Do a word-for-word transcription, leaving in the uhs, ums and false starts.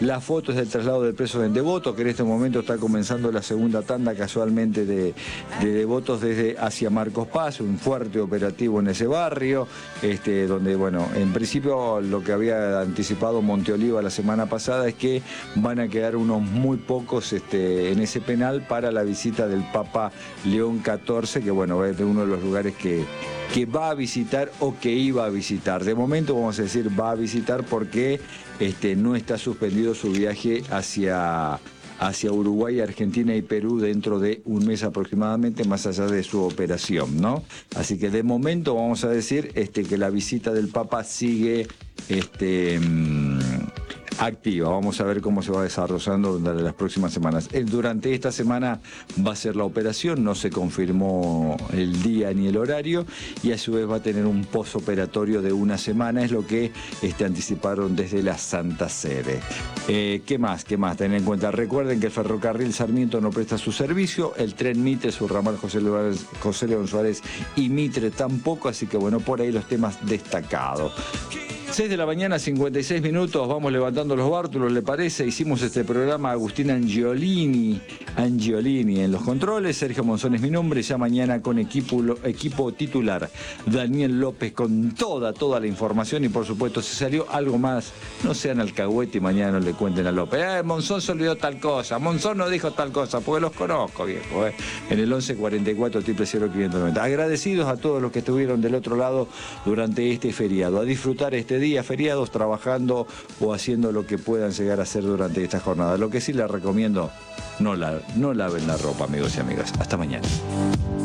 Las fotos del traslado del preso en Devoto, que en este momento está comenzando la segunda tanda casualmente de, de devotos desde hacia Marcos Paz, un fuerte operativo en ese barrio, este, donde, bueno, en principio lo que había anticipado Monteoliva la semana pasada es que van a quedar unos muy pocos este, en ese penal para la visita del Papa León catorce, que bueno, es de uno de los lugares que, que va a visitar o que iba a visitar. De momento vamos a decir va a visitar porque este, no está suspendido su viaje hacia... hacia Uruguay, Argentina y Perú dentro de un mes aproximadamente, más allá de su operación, ¿no? Así que de momento vamos a decir este, que la visita del Papa sigue este, mmm, activa. Vamos a ver cómo se va desarrollando durante las próximas semanas. Durante esta semana va a ser la operación, no se confirmó el día ni el horario, y a su vez va a tener un posoperatorio de una semana, es lo que este, anticiparon desde la Santa Sede. Eh, ¿Qué más? ¿Qué más? Ten en cuenta, recuerden que el ferrocarril Sarmiento no presta su servicio, el tren Mitre, su ramal José León, José León Suárez y Mitre tampoco, así que bueno, por ahí los temas destacados. seis de la mañana, cincuenta y seis minutos, vamos levantando los bártulos, ¿le parece? Hicimos este programa Agustín Angiolini, Angiolini en los controles, Sergio Monzón es mi nombre, ya mañana con equipo, equipo titular, Daniel López con toda, toda la información y por supuesto si salió algo más, no sean alcahuete y mañana no le cuenten a López, eh, Monzón se olvidó tal cosa, Monzón no dijo tal cosa, porque los conozco, viejo, eh, en el once cuarenta y cuatro, cero cero quinientos noventa. Agradecidos a todos los que estuvieron del otro lado durante este feriado, a disfrutar este días feriados trabajando o haciendo lo que puedan llegar a hacer durante esta jornada. Lo que sí les recomiendo, no, la, no laven la ropa, amigos y amigas. Hasta mañana.